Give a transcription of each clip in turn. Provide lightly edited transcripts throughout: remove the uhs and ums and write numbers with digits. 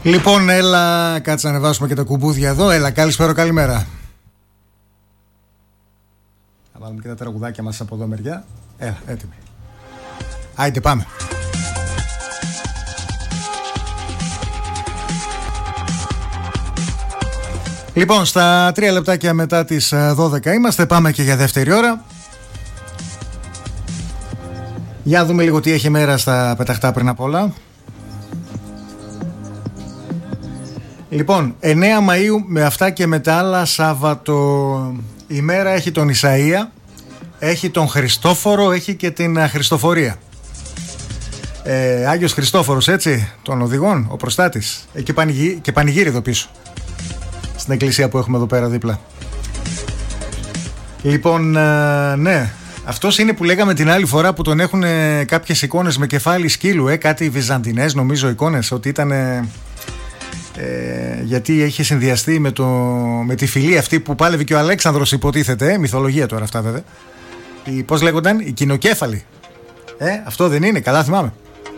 Λοιπόν, έλα, κάτσε να ανεβάσουμε και τα κουμπούδια εδώ. Έλα, καλησπέρα, καλημέρα. Θα βάλουμε και τα τραγουδάκια μας από εδώ μεριά. Έλα, έτοιμοι. Άιντε, πάμε. Λοιπόν, στα 3 λεπτάκια μετά τις 12 είμαστε. Πάμε και για δεύτερη ώρα. Για δούμε λίγο τι έχει μέρα στα πεταχτά πριν απ' όλα. Λοιπόν, 9 Μαΐου με αυτά και με τα άλλα, Σάββατο. Η μέρα έχει τον Ισαΐα, έχει τον Χριστόφορο, έχει και την Χριστοφορία. Άγιος Χριστόφορος, έτσι, των οδηγών, ο προστάτης. Και πανηγύρι εδώ πίσω, στην εκκλησία που έχουμε εδώ πέρα δίπλα. Λοιπόν, ναι, αυτός είναι που λέγαμε την άλλη φορά που τον έχουν κάποιες εικόνες με κεφάλι σκύλου, κάτι βυζαντινές νομίζω εικόνες, ότι ήταν... γιατί είχε συνδυαστεί με τη φυλή αυτή που πάλευε και ο Αλέξανδρος, υποτίθεται, μυθολογία τώρα αυτά βέβαια. Πώς λέγονταν, οι κοινοκέφαλοι. Αυτό δεν είναι, καλά θυμάμαι.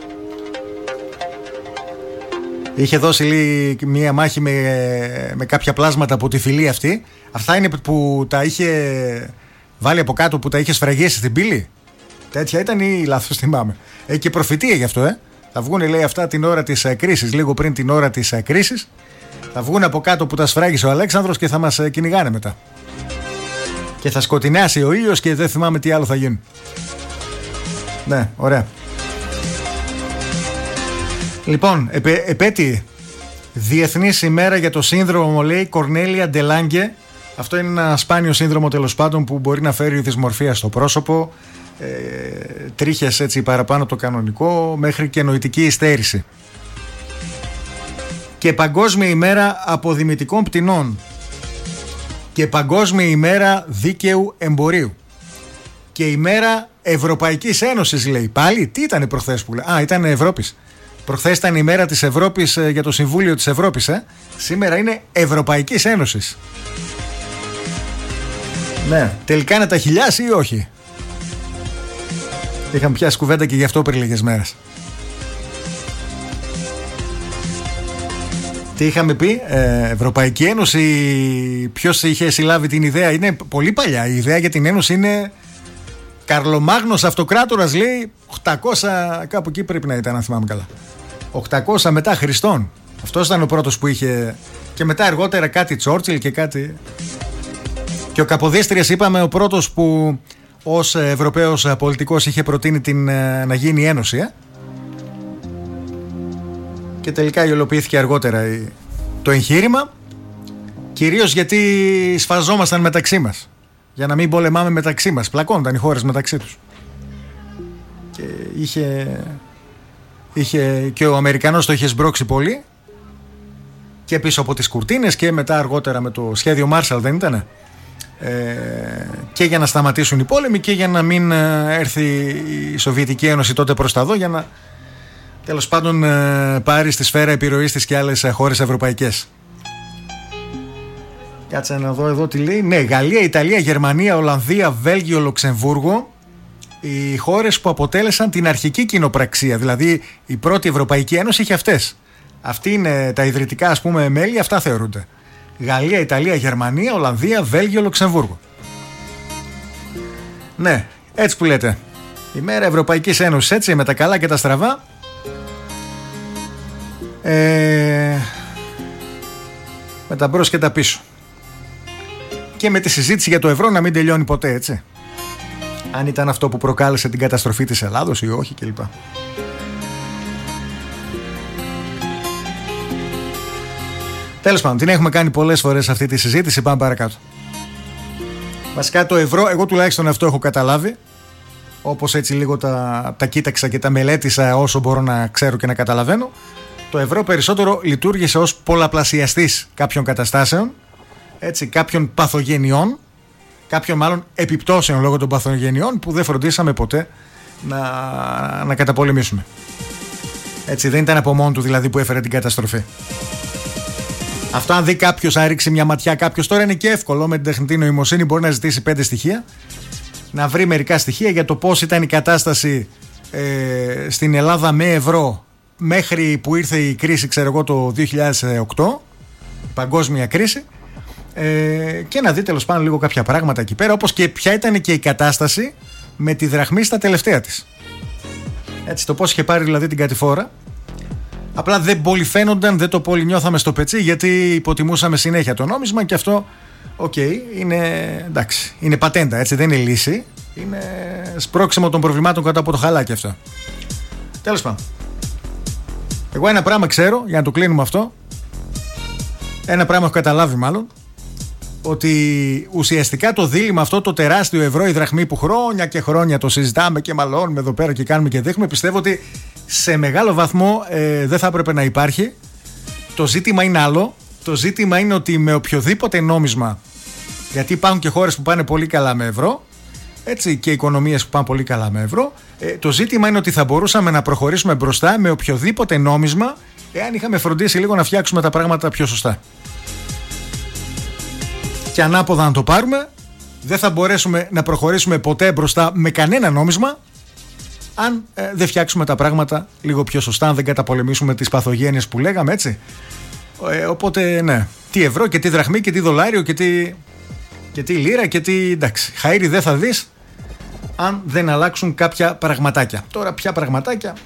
Είχε δώσει μία μάχη με κάποια πλάσματα από τη φυλή αυτή. Αυτά είναι που τα είχε βάλει από κάτω, που τα είχε σφραγίσει στην πύλη. Τέτοια ήταν ή λάθος θυμάμαι. Και προφητεία γι' αυτό, Θα βγουν, λέει, αυτά την ώρα της κρίσης, λίγο πριν την ώρα της κρίσης. Θα βγουν από κάτω που τα σφράγισε ο Αλέξανδρος και θα μας κυνηγάνε μετά. Και θα σκοτεινάσει ο ήλιος και δεν θυμάμαι τι άλλο θα γίνει. Ναι, ωραία. Λοιπόν, επέτειη Διεθνής ημέρα για το σύνδρομο, λέει, Κορνέλια Ντελάνγκε. Αυτό είναι ένα σπάνιο σύνδρομο, τέλος πάντων, που μπορεί να φέρει δυσμορφία στο πρόσωπο, τρίχες έτσι παραπάνω από το κανονικό, μέχρι και νοητική υστέρηση. Και Παγκόσμια ημέρα αποδημητικών πτηνών. Και Παγκόσμια ημέρα δίκαιου εμπορίου. Και ημέρα Ευρωπαϊκής Ένωσης, λέει. Πάλι, τι ήταν προχθές που λέει? Ήταν Ευρώπης. Προχθές ήταν η μέρα της Ευρώπης για το Συμβούλιο της Ευρώπης. Σήμερα είναι Ευρωπαϊκής Ένωσης. Ναι, τελικά να τα χιλιάσει ή όχι? Είχαμε πιάσει κουβέντα και γι' αυτό πριν λίγες μέρες. Τι είχαμε πει, Ευρωπαϊκή Ένωση, ποιος είχε συλλάβει την ιδέα? Είναι πολύ παλιά, η ιδέα για την Ένωση είναι Καρλομάγνος Αυτοκράτορας, λέει, 800, κάπου εκεί πρέπει να ήταν, αν θυμάμαι καλά. 800 μετά Χριστόν. Αυτός ήταν ο πρώτος που είχε. Και μετά αργότερα κάτι Τσόρτσιλ και κάτι. Και ο Καποδίστριας, είπαμε, ο πρώτος που ως Ευρωπαίος πολιτικός είχε προτείνει να γίνει η Ένωση. Και τελικά υλοποιήθηκε αργότερα το εγχείρημα. Κυρίως γιατί σφαζόμασταν μεταξύ μας. Για να μην πολεμάμε μεταξύ μας. Πλακώνταν οι χώρες μεταξύ τους. Και είχε και ο Αμερικανός το είχε σμπρώξει πολύ. Και πίσω από τις κουρτίνες και μετά αργότερα με το σχέδιο Μάρσαλ, δεν ήτανε? Και για να σταματήσουν οι πόλεμοι και για να μην έρθει η Σοβιετική Ένωση τότε προς τα δω, για να τέλος πάντων πάρει στη σφαίρα επιρροής της και άλλες χώρες ευρωπαϊκές. Κάτσε να δω εδώ τι λέει. Ναι, Γαλλία, Ιταλία, Γερμανία, Ολλανδία, Βέλγιο, Λουξεμβούργο, οι χώρες που αποτέλεσαν την αρχική κοινοπραξία. Δηλαδή η πρώτη Ευρωπαϊκή Ένωση είχε αυτές. Αυτοί είναι τα ιδρυτικά, ας πούμε, μέλη, αυτά θεωρούνται. Γαλλία, Ιταλία, Γερμανία, Ολλανδία, Βέλγιο, Λουξεμβούργο. Ναι, έτσι που λέτε. Η μέρα Ευρωπαϊκής Ένωσης, έτσι, με τα καλά και τα στραβά. Με τα μπρος και τα πίσω. Και με τη συζήτηση για το ευρώ να μην τελειώνει ποτέ, έτσι. Αν ήταν αυτό που προκάλεσε την καταστροφή της Ελλάδος ή όχι κλπ. Τέλος πάντων, την έχουμε κάνει πολλές φορές αυτή τη συζήτηση. Πάμε παρακάτω. Βασικά το ευρώ, εγώ τουλάχιστον αυτό έχω καταλάβει. Όπως έτσι λίγο τα κοίταξα και τα μελέτησα όσο μπορώ να ξέρω και να καταλαβαίνω. Το ευρώ περισσότερο λειτουργήσε ως πολλαπλασιαστής κάποιων καταστάσεων, έτσι, κάποιων παθογενειών, κάποιων μάλλον επιπτώσεων λόγω των παθογενειών που δεν φροντίσαμε ποτέ να καταπολεμήσουμε. Έτσι, δεν ήταν από μόνο του δηλαδή που έφερε την καταστροφή. Αυτό, αν δει κάποιος, αν ρίξει μια ματιά κάποιος, τώρα είναι και εύκολο με την τεχνητή νοημοσύνη, μπορεί να ζητήσει 5 στοιχεία, να βρει μερικά στοιχεία για το πώς ήταν η κατάσταση στην Ελλάδα με ευρώ μέχρι που ήρθε η κρίση, ξέρω εγώ, το 2008, παγκόσμια κρίση, και να δείτε τέλος πάντων λίγο κάποια πράγματα εκεί πέρα, όπως και ποια ήταν και η κατάσταση με τη δραχμή στα τελευταία της. Έτσι, το πώς είχε πάρει δηλαδή την κατηφόρα. Απλά δεν πολύ φαίνονταν, δεν το πολύ νιώθαμε στο πετσί, γιατί υποτιμούσαμε συνέχεια το νόμισμα, και αυτό, είναι εντάξει, είναι πατέντα, έτσι, δεν είναι λύση. Είναι σπρώξιμο των προβλημάτων κάτω από το χαλάκι αυτό. Τέλος πάντων. Εγώ ένα πράγμα ξέρω, για να το κλείνουμε αυτό. Ένα πράγμα έχω καταλάβει μάλλον. Ότι ουσιαστικά το δίλημμα αυτό, το τεράστιο ευρώ, η δραχμή που χρόνια και χρόνια το συζητάμε και μαλώνουμε εδώ πέρα και κάνουμε και δείχνουμε, πιστεύω ότι σε μεγάλο βαθμό δεν θα έπρεπε να υπάρχει. Το ζήτημα είναι άλλο. Το ζήτημα είναι ότι με οποιοδήποτε νόμισμα, γιατί υπάρχουν και χώρες που πάνε πολύ καλά με ευρώ, έτσι, και οικονομίες που πάνε πολύ καλά με ευρώ, το ζήτημα είναι ότι θα μπορούσαμε να προχωρήσουμε μπροστά με οποιοδήποτε νόμισμα, εάν είχαμε φροντίσει λίγο να φτιάξουμε τα πράγματα πιο σωστά. Και ανάποδα να το πάρουμε, δεν θα μπορέσουμε να προχωρήσουμε ποτέ μπροστά με κανένα νόμισμα, αν δεν φτιάξουμε τα πράγματα λίγο πιο σωστά, αν δεν καταπολεμήσουμε τις παθογένειες που λέγαμε, έτσι. Οπότε ναι, τι ευρώ και τι δραχμή και τι δολάριο και τι λίρα και τι, εντάξει, χαΐρι δεν θα δεις αν δεν αλλάξουν κάποια πραγματάκια. Τώρα ποια πραγματάκια?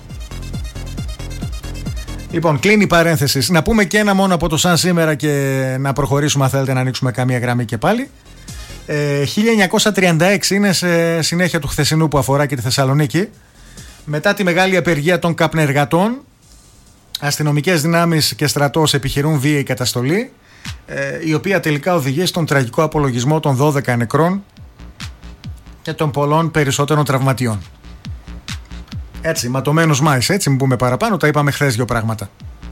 Λοιπόν, κλείνει η παρένθεση. Να πούμε και ένα μόνο από το σαν σήμερα και να προχωρήσουμε, αν θέλετε να ανοίξουμε καμία γραμμή και πάλι. 1936 είναι σε συνέχεια του χθεσινού που αφορά και τη Θεσσαλονίκη. Μετά τη μεγάλη απεργία των καπνεργατών, αστυνομικές δυνάμεις και στρατός επιχειρούν βίαιη καταστολή, η οποία τελικά οδηγεί στον τραγικό απολογισμό των 12 νεκρών και των πολλών περισσότερων τραυματιών. Έτσι, ματωμένος Μάης, έτσι μην πούμε παραπάνω, τα είπαμε χθες δύο πράγματα.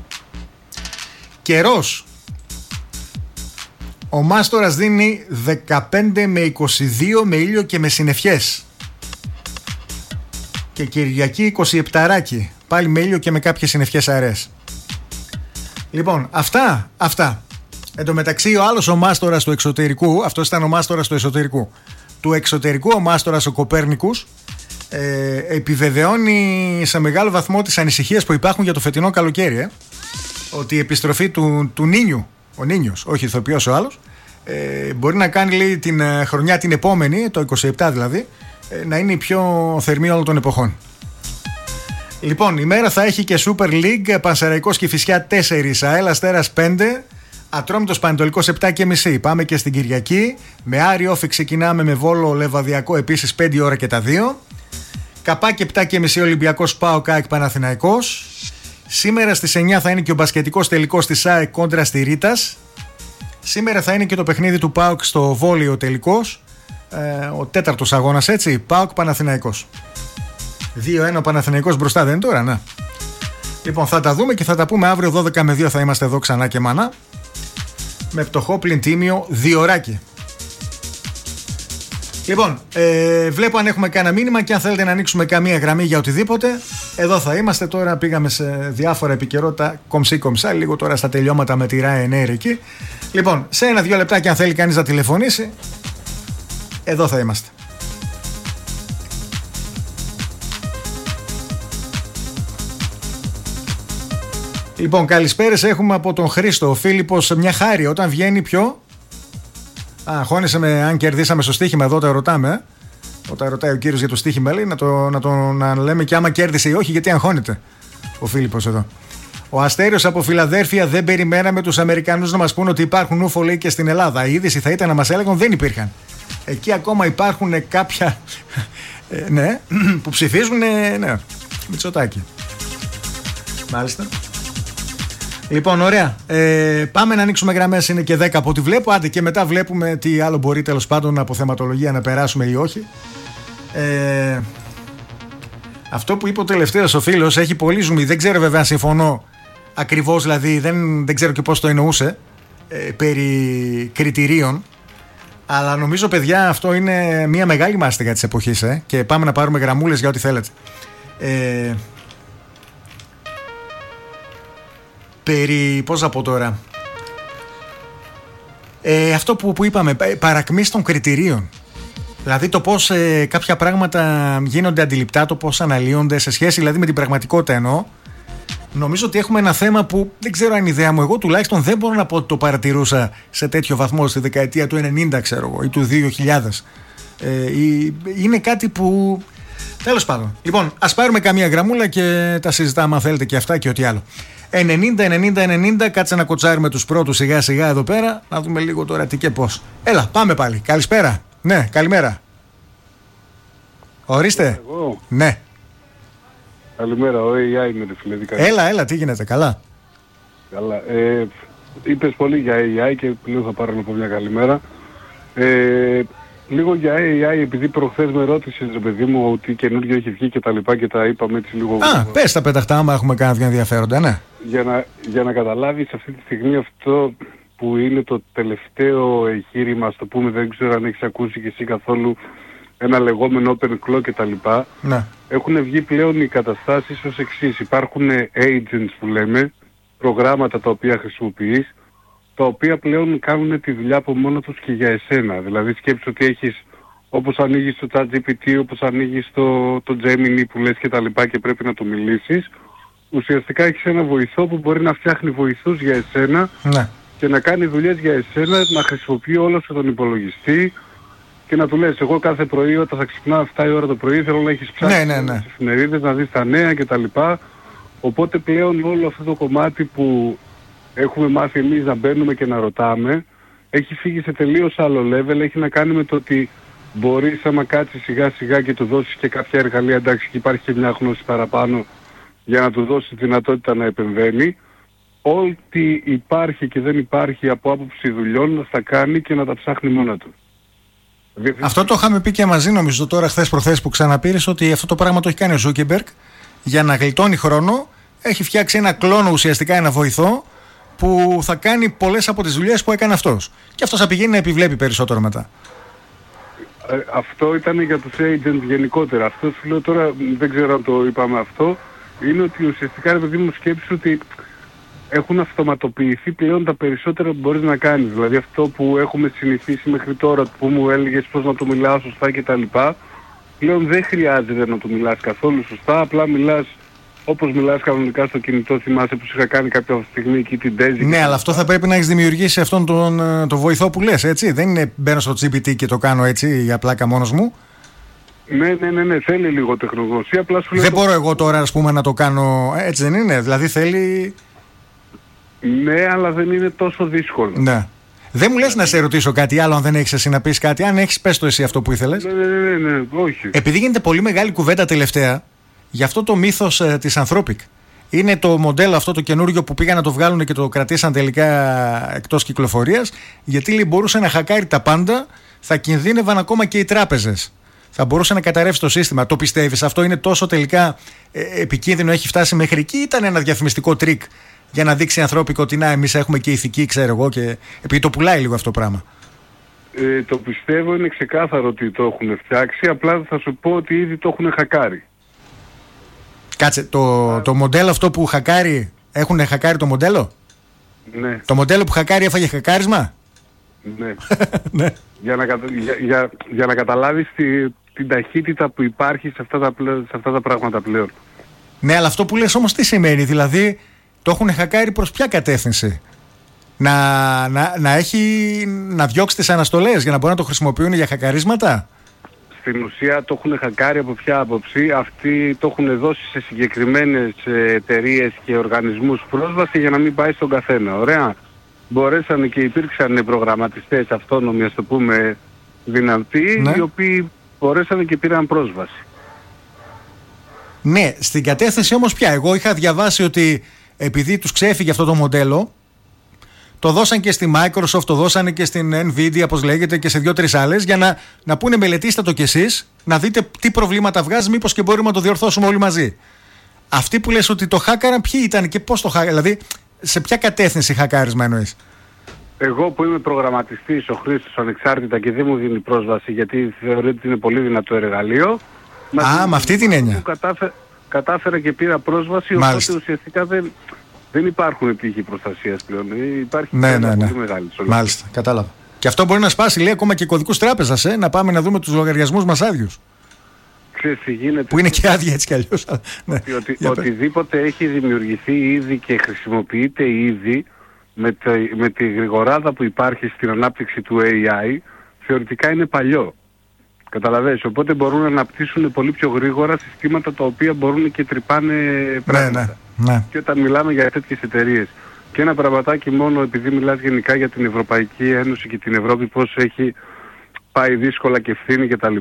Καιρός. Ο Μάστορας δίνει 15 με 22 με ήλιο και με συννεφιές. Και Κυριακή 27ράκι, πάλι με ήλιο και με κάποιες συννεφιές αερές. Λοιπόν, αυτά. Εν τω μεταξύ, ο άλλος ο Μάστορας του εξωτερικού, αυτός ήταν ο Μάστορας του εσωτερικού. Του εξωτερικού ο Μάστορας ο Κοπέρνικους επιβεβαιώνει σε μεγάλο βαθμό τις ανησυχίες που υπάρχουν για το φετινό καλοκαίρι. Ότι η επιστροφή του Νίνιου, ο Νίνιος, όχι ηθοποιός ο άλλος, μπορεί να κάνει, λέει, την χρονιά την επόμενη, το 27 δηλαδή, να είναι η πιο θερμή όλων των εποχών. Λοιπόν, η μέρα θα έχει και Super League, Πανσεραϊκός Κηφισιά 4, ΑΕΛ Αστέρας 5, Ατρόμητος Πανετολικός 7.30. Πάμε και στην Κυριακή. Με Άρη Όφη ξεκινάμε, με Βόλο Λεβαδιακό επίσης 5 ώρα και τα 2. Καπάκι 7.30 Ολυμπιακός ΠΑΟΚ ΑΕΚ Παναθηναϊκός. Σήμερα στις 9 θα είναι και ο μπασκετικός τελικός της ΑΕΚ κόντρα στη Ρήτας. Σήμερα θα είναι και το παιχνίδι του ΠΑΟΚ στο βόλεϊο τελικός. Ο τέταρτος αγώνας, έτσι. ΠΑΟΚ Παναθηναϊκός. 2-1 ο Παναθηναϊκός μπροστά, δεν είναι τώρα, ναι. Λοιπόν, θα τα δούμε και θα τα πούμε αύριο 12 με 2 θα είμαστε εδώ ξανά και μάνα. Με πτωχό πλην τίμιο 2 ωράκι. Λοιπόν, βλέπω αν έχουμε κανένα μήνυμα και αν θέλετε να ανοίξουμε καμία γραμμή για οτιδήποτε. Εδώ θα είμαστε. Τώρα πήγαμε σε διάφορα επικαιρότητα κομψή-κομψά, λίγο τώρα στα τελειώματα με τη Ryanair εκεί. Λοιπόν, σε 1-2 λεπτάκια αν θέλει κανείς να τηλεφωνήσει, εδώ θα είμαστε. Λοιπόν, καλησπέρες έχουμε από τον Χρήστο. Ο Φίλιππος, μια χάρη, όταν βγαίνει πιο... αγχώνεσαι με αν κερδίσαμε στο στοίχημα, εδώ τα ρωτάμε. Όταν ρωτάει ο κύριος για το στοίχημα, λέει να λέμε και άμα κέρδισε ή όχι, γιατί αγχώνεται ο Φίλιππος εδώ. Ο Αστέριος από Φιλαδέλφια, δεν περιμέναμε τους Αμερικανούς να μας πούν ότι υπάρχουν ούφο, λέει, και στην Ελλάδα. Η είδηση θα ήταν να μας έλεγαν δεν υπήρχαν. Εκεί ακόμα υπάρχουν κάποια ναι, που ψηφίζουν, ναι, Μητσοτάκη. Μάλιστα. Λοιπόν, ωραία. Πάμε να ανοίξουμε γραμμές. Είναι και 10 από ό,τι βλέπω. Άντε και μετά βλέπουμε τι άλλο μπορεί τέλος πάντων από θεματολογία να περάσουμε ή όχι. Αυτό που είπε ο τελευταίος ο φίλος έχει πολύ ζουμί. Δεν ξέρω βέβαια αν συμφωνώ ακριβώς, δηλαδή δεν ξέρω και πώς το εννοούσε περί κριτηρίων. Αλλά νομίζω, παιδιά, αυτό είναι μια μεγάλη μάστιγα της εποχής. Και πάμε να πάρουμε γραμμούλες για ό,τι θέλετε. Περί, πώς να πω τώρα, αυτό που είπαμε, παρακμής των κριτηρίων. Δηλαδή το πώς κάποια πράγματα γίνονται αντιληπτά, το πώς αναλύονται σε σχέση δηλαδή με την πραγματικότητα εννοώ. Νομίζω ότι έχουμε ένα θέμα που δεν ξέρω αν είναι ιδέα μου. Εγώ τουλάχιστον δεν μπορώ να πω ότι το παρατηρούσα σε τέτοιο βαθμό στη δεκαετία του 90, ξέρω εγώ, ή του 2000. Είναι κάτι που. Τέλος πάντων. Λοιπόν, ας πάρουμε καμία γραμμούλα και τα συζητάμε αν θέλετε και αυτά και ό,τι άλλο. 90-90-90, κάτσε να κοτσάρουμε τους πρώτους σιγά σιγά εδώ πέρα, να δούμε λίγο τώρα τι και πώς. Έλα, πάμε πάλι. Καλησπέρα. Ναι, καλημέρα. Ορίστε. Εγώ. Ναι. Καλημέρα, ο AI είμαι, φίλε. Έλα, τι γίνεται, καλά. Καλά. Είπες πολύ για AI και λίγο θα πάρω να πω μια καλημέρα. Λίγο για AI, επειδή προχθές με ρώτησες, ρε παιδί μου, ότι καινούργιο έχει βγει και τα λοιπά και τα είπαμε έτσι λίγο. Πες τα πεταχτά, άμα έχουμε κάνει ενδιαφέροντα, ναι. Για να καταλάβεις αυτή τη στιγμή αυτό που είναι το τελευταίο εγχείρημα, στο πούμε, δεν ξέρω αν έχεις ακούσει και εσύ καθόλου, ένα λεγόμενο open clock και τα λοιπά. Ναι. Έχουν βγει πλέον οι καταστάσεις ως εξής. Υπάρχουν agents που λέμε, προγράμματα τα οποία χρησιμοποιείς, τα οποία πλέον κάνουν τη δουλειά από μόνο τους και για εσένα. Δηλαδή σκέψου ότι έχεις, όπως ανοίγεις το ChatGPT, όπως ανοίγεις το Gemini που λες και τα λοιπά και πρέπει να το μιλήσεις, ουσιαστικά έχεις ένα βοηθό που μπορεί να φτιάχνει βοηθούς για εσένα, ναι, και να κάνει δουλειές για εσένα, να χρησιμοποιεί όλο σου τον υπολογιστή και να του λες, εγώ κάθε πρωί όταν θα ξυπνάω 7 η ώρα το πρωί θέλω να έχεις ψάξει τις εφημερίδες, να δεις τα νέα κτλ. Οπότε πλέον όλο αυτό το κομμάτι που έχουμε μάθει εμείς να μπαίνουμε και να ρωτάμε, έχει φύγει σε τελείως άλλο level, έχει να κάνει με το ότι μπορείς άμα κάτσεις σιγά σιγά και του δώσεις και κάποια εργαλεία, εντάξει, και υπάρχει και μια γνώση παραπάνω για να του δώσεις δυνατότητα να επεμβαίνει, ό,τι υπάρχει και δεν υπάρχει από άποψη δουλειών θα κάνει και να τα ψάχνει μόνα του. Αυτό το είχαμε πει και μαζί, νομίζω τώρα χθες προχθές που ξαναπήρες, ότι αυτό το πράγμα το έχει κάνει ο Ζούκεμπεργκ για να γλιτώνει χρόνο. Έχει φτιάξει ένα κλόνο, ουσιαστικά ένα βοηθό που θα κάνει πολλές από τις δουλειές που έκανε αυτός. Και αυτός θα πηγαίνει να επιβλέπει περισσότερο μετά. Αυτό ήταν για τους agents γενικότερα. Αυτό σου λέω τώρα, δεν ξέρω αν το είπαμε αυτό, είναι ότι ουσιαστικά, ρε παιδί μου, σκέψου ότι έχουν αυτοματοποιηθεί πλέον τα περισσότερα που μπορείς να κάνεις. Δηλαδή αυτό που έχουμε συνηθίσει μέχρι τώρα, που μου έλεγες πώς να το μιλάω σωστά κτλ. Πλέον δεν χρειάζεται να το μιλάς καθόλου σωστά, απλά μιλάς όπως μιλάς κανονικά στο κινητό. Θυμάσαι που είχα κάνει κάποια στιγμή εκεί την Daisy. Ναι, αλλά αυτό θα πρέπει να έχεις δημιουργήσει αυτόν τον βοηθό που λες, έτσι. Δεν είναι μπαίνω στο GPT και το κάνω έτσι για πλάκα μόνος μου. Ναι, θέλει λίγο τεχνογνωσία. Απλά σου λέω δεν μπορώ εγώ τώρα, ας πούμε, να το κάνω έτσι, δεν είναι. Δηλαδή θέλει. Ναι, αλλά δεν είναι τόσο δύσκολο. Ναι. Δεν μου λες να σε ρωτήσω κάτι άλλο, αν δεν έχεις εσύ να πεις κάτι. Αν έχεις, πες το εσύ αυτό που ήθελες. Ναι, όχι. Επειδή γίνεται πολύ μεγάλη κουβέντα τελευταία για αυτό το μύθος της Anthropic. Είναι το μοντέλο αυτό το καινούργιο που πήγαν να το βγάλουν και το κρατήσαν τελικά εκτός κυκλοφορίας, γιατί λέει, μπορούσε να χακάρει τα πάντα, θα κινδύνευαν ακόμα και οι τράπεζες. Θα μπορούσε να καταρρεύσει το σύστημα. Το πιστεύεις αυτό είναι τόσο τελικά επικίνδυνο, έχει φτάσει μέχρι εκεί, ή ήταν ένα διαφημιστικό τρίκ για να δείξει η Anthropic ότι να, εμείς έχουμε και ηθική, ξέρω εγώ, και επειδή το πουλάει λίγο αυτό το πράγμα? Το πιστεύω, είναι ξεκάθαρο ότι το έχουν φτιάξει, απλά θα σου πω ότι ήδη το έχουν χακάρει. Κάτσε, το μοντέλο αυτό που χακάρει, έχουν χακάρει το μοντέλο? Ναι. Το μοντέλο που χακάρει έφαγε χακάρισμα? Ναι. Ναι. Για να καταλάβεις την ταχύτητα που υπάρχει σε αυτά τα πράγματα πλέον. Ναι, αλλά αυτό που λες όμως τι σημαίνει? Δηλαδή το έχουν χακάρει προς ποια κατεύθυνση? Να διώξει τις αναστολές για να μπορούν να το χρησιμοποιούν για χακαρίσματα? Στην ουσία το έχουν χακάρει από ποια άποψη? Αυτοί το έχουν δώσει σε συγκεκριμένες εταιρείες και οργανισμούς πρόσβαση για να μην πάει στον καθένα. Ωραία. Μπορέσανε και υπήρξαν προγραμματιστές αυτόνομοι, ας το πούμε, δυνατοί, ναι, οι οποίοι μπορέσανε και πήραν πρόσβαση. Ναι, στην κατεύθυνση όμως ποια? Εγώ είχα διαβάσει ότι επειδή τους ξέφυγε αυτό το μοντέλο, το δώσαν και στη Microsoft, το δώσανε και στην Nvidia, όπως λέγεται, και σε 2-3 άλλες, για να πούνε μελετήστε το κι εσείς, να δείτε τι προβλήματα βγάζει, μήπως και μπορούμε να το διορθώσουμε όλοι μαζί. Αυτοί που λες ότι το χάκαραν, ποιοι ήταν και πώς το χάκαραν? Δηλαδή, σε ποια κατεύθυνση χακάρισμα εννοείς? Εγώ που είμαι προγραμματιστής, ο Χρήστος, ανεξάρτητα και δεν μου δίνει πρόσβαση γιατί θεωρεί ότι είναι πολύ δυνατό εργαλείο. Με αυτή την έννοια. Κατάφερα και πήρα πρόσβαση, μάλιστα, οπότε ουσιαστικά δεν υπάρχουν τύχοι προστασίας πλέον. Υπάρχει ναι. πολύ μεγάλη. Μάλιστα, κατάλαβα. Και αυτό μπορεί να σπάσει, λέει, ακόμα και κωδικούς τράπεζας, να πάμε να δούμε τους λογαριασμούς μας άδειους. ξέρεις τι γίνεται. Που είναι και άδεια έτσι κι αλλιώς. Ναι. Οτιδήποτε έχει δημιουργηθεί ήδη και χρησιμοποιείται ήδη με τη γρηγοράδα που υπάρχει στην ανάπτυξη του AI, θεωρητικά είναι παλιό. Καταλαβαίνεις, οπότε μπορούν να αναπτύσσουν πολύ πιο γρήγορα συστήματα τα οποία μπορούν και τρυπάνε πράγματα. Ναι. Και όταν μιλάμε για τέτοιες εταιρείες. Και ένα πραγματάκι μόνο, επειδή μιλάς γενικά για την Ευρωπαϊκή Ένωση και την Ευρώπη, πώς έχει πάει δύσκολα και ευθύνη κτλ.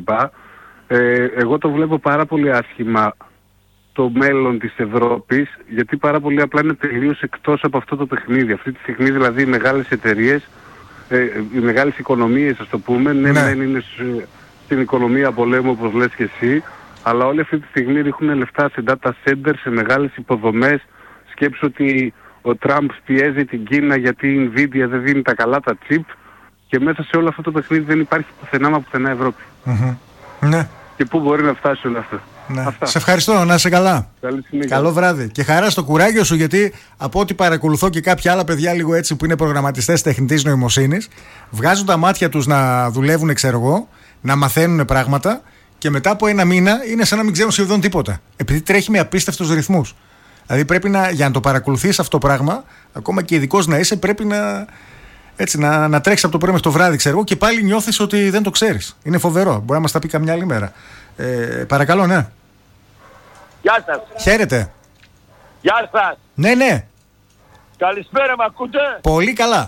Εγώ το βλέπω πάρα πολύ άσχημα το μέλλον της Ευρώπης, γιατί πάρα πολύ απλά είναι τελείως εκτός από αυτό το παιχνίδι. Αυτή τη στιγμή δηλαδή οι μεγάλες εταιρείες, οι μεγάλες οικονομίες, ας το πούμε, δεν είναι στην οικονομία πολέμου όπως λες και εσύ, αλλά όλοι αυτή τη στιγμή ρίχνουν λεφτά σε data center, σε μεγάλες υποδομές. Σκέψου ότι ο Τραμπ πιέζει την Κίνα γιατί η Nvidia δεν δίνει τα καλά τα chip, και μέσα σε όλο αυτό το παιχνίδι δεν υπάρχει πουθενά μα πουθενά Ευρώπη. Ναι. Και πού μπορεί να φτάσει όλο αυτό. Ναι. Σε ευχαριστώ, να είσαι καλά. Καλό βράδυ. Και χαρά στο κουράγιο σου, γιατί από ό,τι παρακολουθώ και κάποια άλλα παιδιά λίγο έτσι που είναι προγραμματιστές τεχνητής νοημοσύνης, βγάζουν τα μάτια τους να δουλεύουν, ξέρω εγώ, να μαθαίνουν πράγματα, και μετά από ένα μήνα είναι σαν να μην ξέρουν σχεδόν τίποτα. Επειδή τρέχει με απίστευτους ρυθμούς. Δηλαδή πρέπει για να το παρακολουθείς αυτό το πράγμα, ακόμα και ειδικός να είσαι, πρέπει να τρέξεις από το πρωί μέχρι το βράδυ, ξέρω εγώ, και πάλι νιώθεις ότι δεν το ξέρεις. Είναι φοβερό. Μπορεί να μας τα πει καμιά άλλη μέρα. Παρακαλώ, ναι. Γεια σας. Χαίρετε. Γεια σας. Ναι. Καλησπέρα, μ' ακούτε? Πολύ καλά.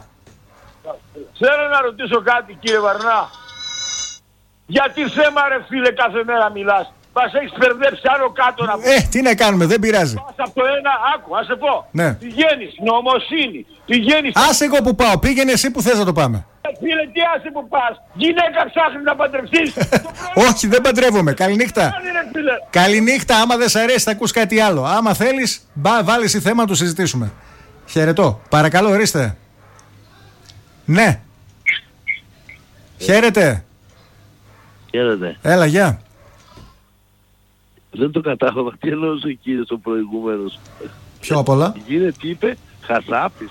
Θέλω να ρωτήσω κάτι, κύριε Βαρνά. Γιατί θέμα, ρε φίλε, κάθε μέρα μιλάς? Μας έχεις μπερδέψει άνω κάτω να πούμε. Τι να κάνουμε, δεν πειράζει. Πας από το ένα, άκου, ας σε πω. Ναι. Πηγαίνεις, νομοσύνη, πηγαίνεις... Άσε εγώ που πάω, πήγαινε εσύ που θες να το πάμε. Φίλε, τι άσε που πας? Γυναίκα ψάχνει να παντρευτείς. Όχι, δεν παντρεύομαι. Καληνύχτα. Καληνύχτα, άμα δεν σ' αρέσει θα ακούς κάτι άλλο. Άμα θέλεις, βάλει εσύ θέμα να το συζητήσουμε. Χαιρετώ. Παρακαλώ, ορίστε. Ναι. Χαίρετε. Χαίρετε. Έλα, γεια. Δεν το κατάλαβα. Τι εννοούσε ο κύριος ο προηγούμενος? Ποιο απ' όλα? Κύριε, τι είπε? Χασάπης.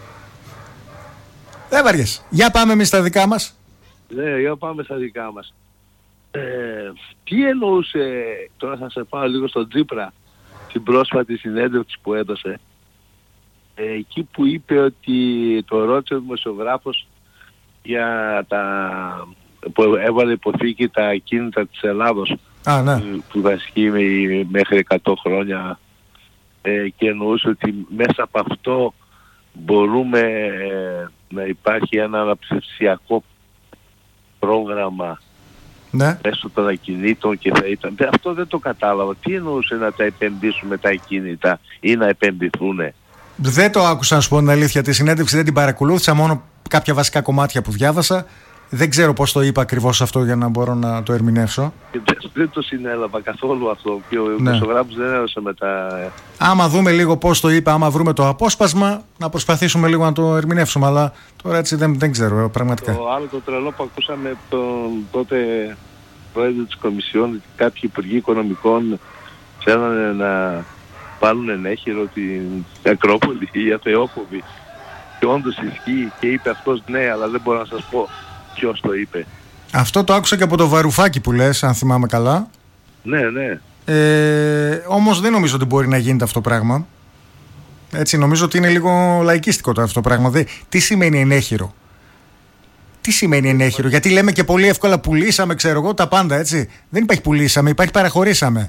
Δεν βαριέσαι. Για πάμε εμείς στα δικά μας. Ναι, για πάμε στα δικά μας. Τι εννοούσε, τώρα θα σε πάω λίγο στον Τσίπρα, την πρόσφατη συνέντευξη που έδωσε. Εκεί που είπε ότι το ρώτησε ο δημοσιογράφος για που έβαλε υποθήκη τα ακίνητα της Ελλάδος. Ναι. Που βασική μέχρι 100 χρόνια, και εννοούσε ότι μέσα από αυτό μπορούμε να υπάρχει ένα αναψηφιακό πρόγραμμα, ναι, μέσω των ακινήτων, και θα ήταν... Αυτό δεν το κατάλαβα. Τι εννοούσε να τα επενδύσουμε τα ακίνητα ή να επενδυθούνε? Δεν το άκουσα, να σου πω την αλήθεια. Τη συνέντευξη δεν την παρακολούθησα, μόνο κάποια βασικά κομμάτια που διάβασα. Δεν ξέρω πώς το είπα ακριβώς αυτό για να μπορώ να το ερμηνεύσω. Δεν το συνέλαβα καθόλου αυτό, και ο δημοσιογράφος δεν έδωσε μετά. Άμα δούμε λίγο πώς το είπα, άμα βρούμε το απόσπασμα, να προσπαθήσουμε λίγο να το ερμηνεύσουμε. Αλλά τώρα έτσι δεν ξέρω πραγματικά. Το άλλο το τρελό που ακούσαμε τον τότε πρόεδρο της Κομισιόν, ότι κάποιοι υπουργοί οικονομικών θέλανε να βάλουν ενέχειρο την Ακρόπολη ή η Αθεόκοβη. Και όντως ισχύει, και είπε αυτός ναι, αλλά δεν μπορώ να σας πω ποιος το είπε. Αυτό το άκουσα και από το Βαρουφάκι που λες, αν θυμάμαι καλά. Ναι. Όμως δεν νομίζω ότι μπορεί να γίνεται αυτό το πράγμα. Έτσι, νομίζω ότι είναι λίγο λαϊκίστικο αυτό το πράγμα. Τι σημαίνει ενέχειρο? Τι σημαίνει ενέχειρο? Γιατί λέμε και πολύ εύκολα πουλήσαμε, ξέρω εγώ, τα πάντα, έτσι. Δεν υπάρχει πουλήσαμε, υπάρχει παραχωρήσαμε.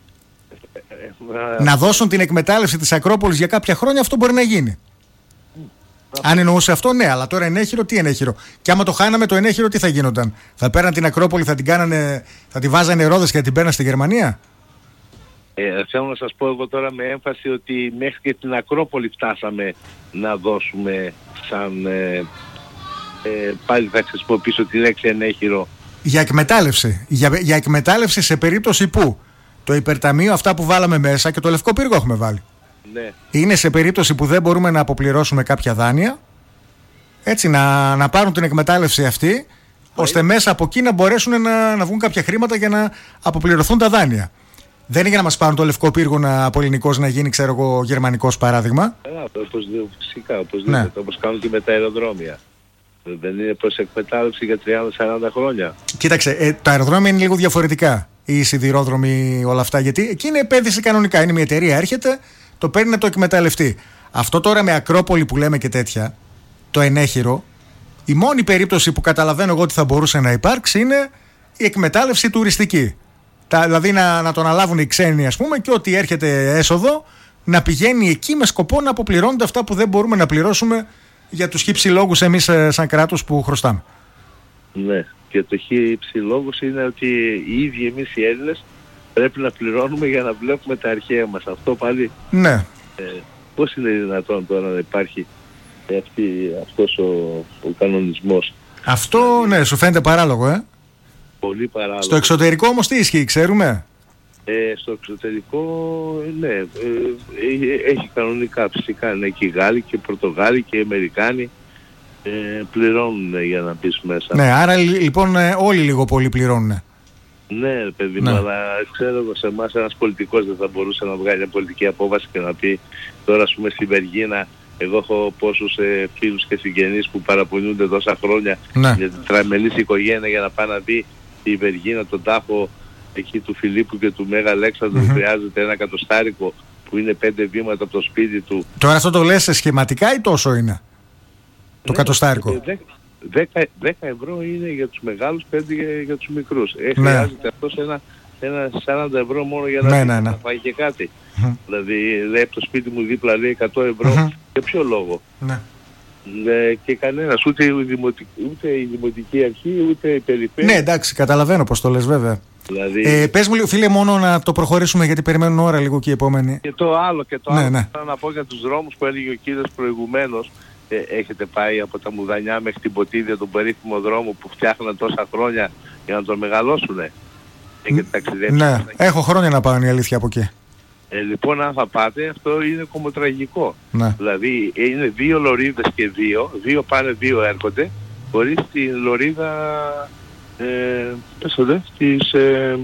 Να δώσουν την εκμετάλλευση της Ακρόπολης για κάποια χρόνια, αυτό μπορεί να γίνει. Αν εννοούσε αυτό, ναι, αλλά τώρα ενέχειρο, τι ενέχειρο? Και άμα το χάναμε το ενέχειρο, τι θα γίνονταν? Θα πέραν την Ακρόπολη, θα τη βάζανε ρόδες και θα την πέραν στη Γερμανία? Θέλω να σας πω εγώ τώρα με έμφαση ότι μέχρι και την Ακρόπολη φτάσαμε να δώσουμε σαν... πάλι θα χρησιμοποιήσω τη λέξη ενέχειρο. Για εκμετάλλευση. Για εκμετάλλευση σε περίπτωση που το υπερταμείο, αυτά που βάλαμε μέσα, και το Λευκό Πύργο έχουμε βάλει. Ναι. Είναι σε περίπτωση που δεν μπορούμε να αποπληρώσουμε κάποια δάνεια, έτσι, να πάρουν την εκμετάλλευση αυτή, ώστε μέσα από εκεί να μπορέσουν να βγουν κάποια χρήματα για να αποπληρωθούν τα δάνεια. Δεν είναι για να μας πάρουν το Λευκό Πύργο από ελληνικός να γίνει, ξέρω εγώ, γερμανικός παράδειγμα. Φυσικά, οπωσδήποτε, ναι. Όπως κάνουν και με τα αεροδρόμια. Δεν είναι προς εκμετάλλευση για 30-40 χρόνια. Κοίταξε, τα αεροδρόμια είναι λίγο διαφορετικά. οι σιδηρόδρομοι, όλα αυτά. Γιατί εκεί είναι επένδυση κανονικά. Είναι μια εταιρεία, έρχεται, το παίρνει να το εκμεταλλευτεί. Αυτό τώρα με Ακρόπολη που λέμε και τέτοια, το ενέχειρο, η μόνη περίπτωση που καταλαβαίνω εγώ ότι θα μπορούσε να υπάρξει είναι η εκμετάλλευση τουριστική. Δηλαδή να τον αναλάβουν οι ξένοι, ας πούμε, και ό,τι έρχεται έσοδο να πηγαίνει εκεί με σκοπό να αποπληρώνονται αυτά που δεν μπορούμε να πληρώσουμε για τους χύψη λόγους εμείς σαν κράτος που χρωστάμε. Ναι, και το χύψη λόγους είναι ότι οι ίδιοι εμείς οι Έλληνες πρέπει να πληρώνουμε για να βλέπουμε τα αρχαία μας. Αυτό πάλι, ναι. Πώς είναι δυνατόν τώρα να υπάρχει αυτός ο κανονισμός? Αυτό, δηλαδή, ναι, σου φαίνεται παράλογο, Πολύ παράλογο. Στο εξωτερικό όμως τι ισχύει, ξέρουμε? Στο εξωτερικό, ναι, έχει κανονικά, φυσικά, είναι και οι Γάλλοι και οι Πορτογάλοι και οι Αμερικάνοι πληρώνουν για να μπεις μέσα. Ναι, άρα λοιπόν όλοι λίγο πολύ πληρώνουν. Ναι, παιδί μου, αλλά ξέρω εγώ, σε εμάς ένας πολιτικός δεν θα μπορούσε να βγάλει μια πολιτική απόφαση και να πει τώρα, ας πούμε, στη Βεργίνα, εγώ έχω πόσους φίλους και συγγενείς που παραπονιούνται τόσα χρόνια για την τραμελής οικογένεια για να πάει να δει τη Βεργίνα, τον τάφο εκεί του Φιλίππου και του Μέγα Αλέξανδρου, χρειάζεται ένα εκατοστάρικο που είναι 5 βήματα από το σπίτι του. Τώρα αυτό το λες σχηματικά ή τόσο είναι το εκατοστάρικο? 10 ευρώ είναι για τους μεγάλους, 5 για τους μικρούς. Χρειάζεται αυτός ένα 40 ευρώ μόνο για να φάει και κάτι. Δηλαδή λέει από το σπίτι μου δίπλα λέει 100 ευρώ, για ποιο λόγο? Και κανένας, ούτε η Δημοτική Αρχή, ούτε η Περιφέρεια. Ναι, εντάξει, καταλαβαίνω πως το λες, βέβαια. Δηλαδή... πες μου λίγο, φίλε, μόνο να το προχωρήσουμε γιατί περιμένουν ώρα λίγο και οι επόμενοι. Και το άλλο, θέλω να πω για τους δρόμους που έλεγε ο κύριος προηγουμένως. Έχετε πάει από τα Μουδανιά μέχρι την Ποτίδια, τον περίφημο δρόμο που φτιάχναν τόσα χρόνια για να τον μεγαλώσουνε? Έχετε ταξιδέψει? Ναι, έχω χρόνια να πάω, η αλήθεια, από εκεί. Λοιπόν, αν θα πάτε, αυτό είναι κομμωτραγικό. Ναι. Δηλαδή είναι 2 λωρίδες και 2 πάνε, 2 έρχονται, χωρίς την λωρίδα της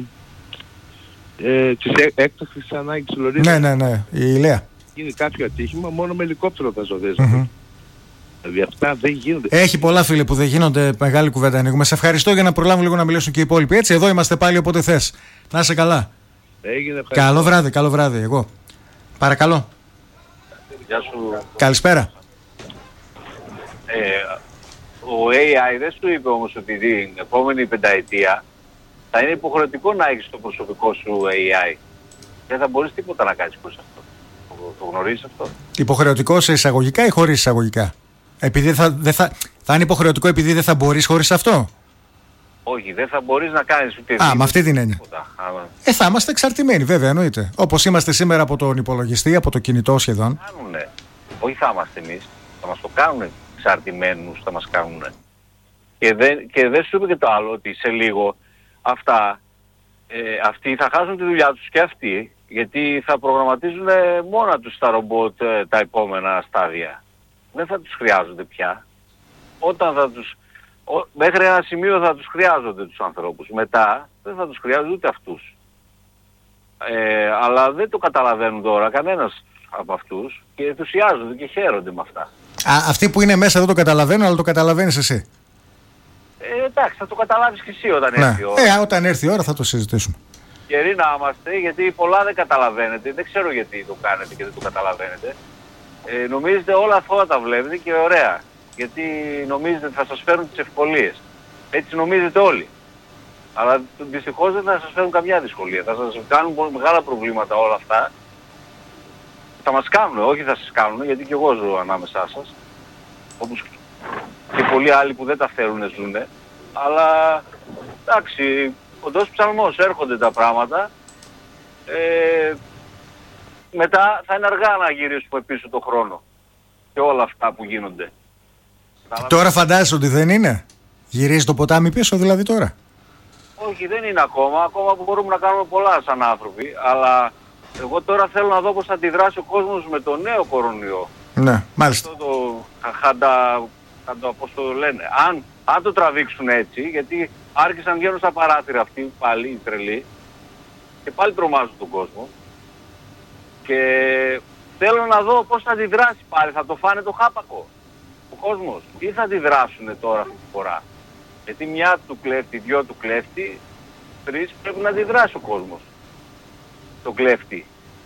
έκτακτης ανάγκης λωρίδας. Ναι, η Ηλέα. Είναι κάποιο ατύχημα, μόνο με ελικόπτερο θα ζωδές. Δηλαδή αυτά δεν γίνονται. Έχει πολλά, φίλε, που δεν γίνονται. Μεγάλη κουβέντα ανοίγουμε. Σε ευχαριστώ, για να προλάβουν λίγο να μιλήσουν και οι υπόλοιποι. Έτσι, εδώ είμαστε πάλι όποτε θες. Να είσαι καλά. Έγινε, καλό βράδυ, εγώ. Παρακαλώ. Γεια σου. Καλησπέρα. Ο AI δεν σου είπε όμως ότι την επόμενη πενταετία θα είναι υποχρεωτικό να έχεις το προσωπικό σου AI. Δεν θα μπορείς τίποτα να κάνεις προς αυτό. Το γνωρίζεις αυτό? Υποχρεωτικό σε εισαγωγικά ή χωρίς εισαγωγικά? Επειδή θα είναι υποχρεωτικό επειδή δεν θα μπορείς χωρίς αυτό? Όχι, δεν θα μπορείς να κάνεις ούτε με αυτή την έννοια. Θα είμαστε εξαρτημένοι, βέβαια, εννοείται. Όπως είμαστε σήμερα από τον υπολογιστή, από το κινητό σχεδόν. Όχι θα είμαστε εμείς, θα μας το κάνουν εξαρτημένους, θα μας κάνουν. Και δεν σου είπε και το άλλο, ότι σε λίγο αυτοί θα χάσουν τη δουλειά τους και αυτοί, γιατί θα προγραμματίζουν μόνα τους τα ρομπότ τα επόμενα στάδια. Δεν θα τους χρειάζονται πια. Μέχρι ένα σημείο θα τους χρειάζονται τους ανθρώπους. Μετά δεν θα τους χρειάζονται ούτε αυτούς. Αλλά δεν το καταλαβαίνουν τώρα κανένας από αυτούς και ενθουσιάζονται και χαίρονται με αυτά. Αυτοί που είναι μέσα δεν το καταλαβαίνουν, αλλά το καταλαβαίνεις εσύ. Εντάξει, θα το καταλάβεις και εσύ όταν έρθει η ώρα. Όταν έρθει η ώρα θα το συζητήσουμε. Καιροί να είμαστε, γιατί πολλά δεν καταλαβαίνετε. Δεν ξέρω γιατί το κάνετε και δεν το καταλαβαίνετε. Νομίζετε όλα αυτά τα βλέπετε και ωραία. Γιατί νομίζετε ότι θα σας φέρουν τις ευκολίες. Έτσι νομίζετε όλοι. Αλλά δυστυχώς δεν θα σας φέρουν καμιά δυσκολία. Θα σας κάνουν μεγάλα προβλήματα όλα αυτά. Θα μας κάνουν, όχι θα σας κάνουν, γιατί και εγώ ζω ανάμεσά σας. Όπως και πολλοί άλλοι που δεν τα θέλουν ζουνε. Αλλά εντάξει, κοντός ψαλμός, έρχονται τα πράγματα. Μετά θα είναι αργά να γυρίσουμε πίσω το χρόνο. Και όλα αυτά που γίνονται. Τώρα φαντάζεσαι ότι δεν είναι? Γυρίζει το ποτάμι πίσω δηλαδή τώρα? Όχι, δεν είναι ακόμα. Ακόμα που μπορούμε να κάνουμε πολλά σαν άνθρωποι. Αλλά εγώ τώρα θέλω να δω πώς θα αντιδράσει ο κόσμος με το νέο κορονοϊό. Ναι, μάλιστα. Αυτό το πώς το λένε. Αν το τραβήξουν έτσι, γιατί άρχισαν να βγαίνουν στα παράθυρα αυτοί πάλι οι τρελοί και πάλι τρομάζουν τον κόσμο. Και θέλω να δω πώς θα αντιδράσει πάλι. Θα το φάνε το χάπακο ο κόσμος ή θα αντιδράσουν τώρα αυτή τη φορά? Γιατί μια του κλέφτη, δυο του κλέφτη 3 πρέπει να αντιδράσει ο κόσμος. Το κλέφτη.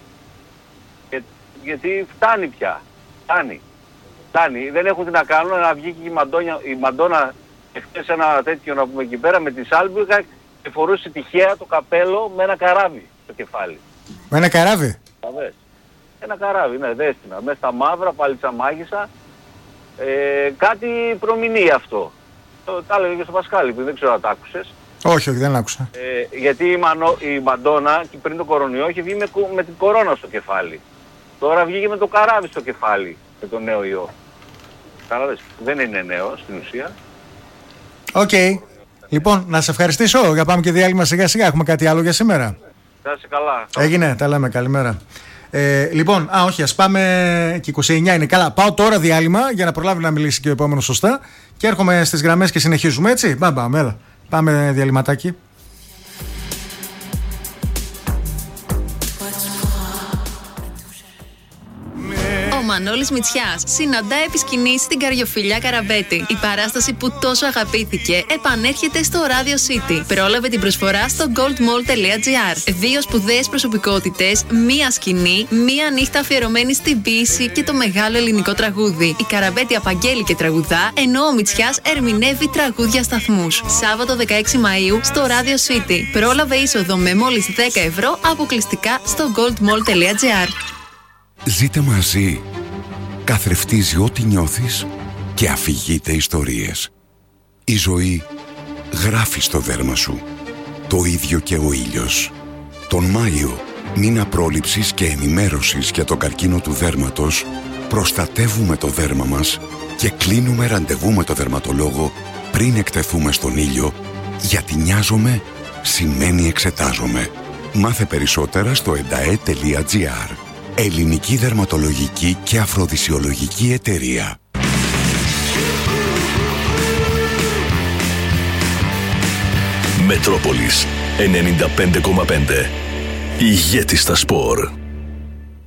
Γιατί φτάνει πια. Φτάνει. Δεν έχουν τι να κάνουν, να βγει και η Μαντόνα εχθές ένα τέτοιο να πούμε εκεί πέρα με τη σάλμπιγα και φορούσε τυχαία το καπέλο με ένα καράβι στο κεφάλι. Με ένα καράβι? Ένα καράβι, ναι, δέστηνα. Μέσα στα μαύρα, πάλι μάγισσα. Κάτι προμηνύει αυτό. Τα έλεγε και στο Πασχάλη, που δεν ξέρω αν τα άκουσες. Όχι, δεν άκουσα. Γιατί η Μαντόνα και πριν το κορονοϊό είχε βγει με την κορώνα στο κεφάλι. Τώρα βγήκε με το καράβι στο κεφάλι με το νέο ιό. Κατάλαβες, δεν είναι νέο στην ουσία. Οκ. Λοιπόν, να σε ευχαριστήσω για πάμε και διάλειμμα σιγά σιγά. Έχουμε κάτι άλλο για σήμερα? Να είσαι καλά. Έγινε, τα λέμε, καλημέρα. Λοιπόν, όχι, ας πάμε και 29 είναι. Καλά, πάω τώρα διάλειμμα για να προλάβει να μιλήσει και ο επόμενος σωστά. Και έρχομαι στις γραμμές και συνεχίζουμε, έτσι. Έλα. Πάμε διαλυματάκι. Ο Μανώλης Μητσιάς συναντά επί σκηνής στην Καριοφιλιά Καραμπέτη. Η παράσταση που τόσο αγαπήθηκε επανέρχεται στο Radio City. Πρόλαβε την προσφορά στο goldmall.gr. 2 σπουδαίες προσωπικότητες, μία σκηνή, μία νύχτα αφιερωμένη στην ποίηση και το μεγάλο ελληνικό τραγούδι. Η Καραμπέτη απαγγέλει και τραγουδά, ενώ ο Μητσιάς ερμηνεύει τραγούδια σταθμούς. Σάββατο 16 Μαΐου στο Radio City. Πρόλαβε είσοδο με μόλις 10 ευρώ αποκλειστικά στο goldmall.gr. Ζείτε μαζί. Καθρεφτίζει ό,τι νιώθεις και αφηγείται ιστορίες. Η ζωή γράφει στο δέρμα σου. Το ίδιο και ο ήλιος. Τον Μάιο, μήνα πρόληψης και ενημέρωσης για τον καρκίνο του δέρματος, προστατεύουμε το δέρμα μας και κλείνουμε ραντεβού με το δερματολόγο πριν εκτεθούμε στον ήλιο, γιατί νοιάζομαι σημαίνει εξετάζομαι. Μάθε περισσότερα στο endae.gr. Ελληνική Δερματολογική και Αφροδισιολογική Εταιρεία. Μετρόπολης 95,5. Ηγέτη στα σπορ.